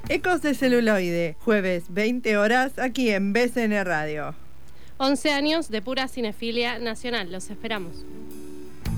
Ecos de celuloide, jueves 20 horas, aquí en BCN Radio. 11 años de pura cinefilia nacional, los esperamos.